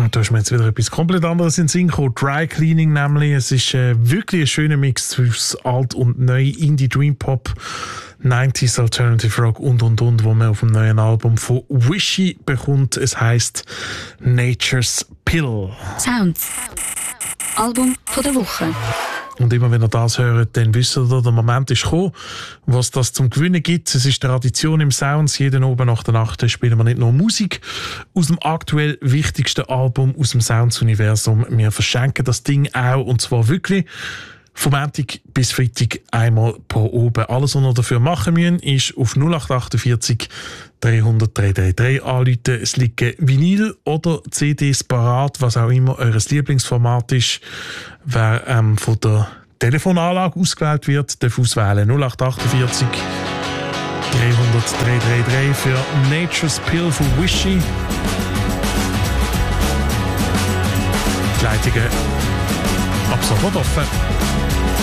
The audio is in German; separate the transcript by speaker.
Speaker 1: Da ist mir jetzt wieder etwas komplett anderes in den Sinn gekommen. Dry Cleaning nämlich. Es ist wirklich ein schöner Mix zwischen alt und neu. Indie Dream Pop, 90s Alternative Rock und, wo man auf dem neuen Album von Wishy bekommt. Es heisst Nature's Pill.
Speaker 2: Sounds. Album von der Woche.
Speaker 1: Und immer wenn ihr das hört, dann wisst ihr, der Moment ist gekommen, was das zum Gewinnen gibt. Es ist Tradition im Sounds. Jeden Abend nach der Nacht spielen wir nicht nur Musik aus dem aktuell wichtigsten Album aus dem Sounds-Universum. Wir verschenken das Ding auch, und zwar wirklich vom Montag bis Freitag einmal pro oben. Alles, was ihr dafür machen müsst, ist auf 0848 300 333 anrufen. Es liegen Vinyl oder CDs parat, was auch immer eures Lieblingsformat ist. Wer von der Telefonanlage ausgewählt wird, darf auswählen 0848 300 333 für Nature's Pill von Wishy. Die Leitungen ab sofort offen.